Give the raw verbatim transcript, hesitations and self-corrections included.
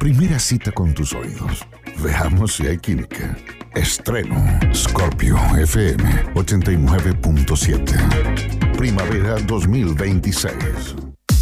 Primera cita con tus oídos. Veamos si hay química. Estreno Scorpio F M ochenta y nueve punto siete. Primavera dos mil veintiséis.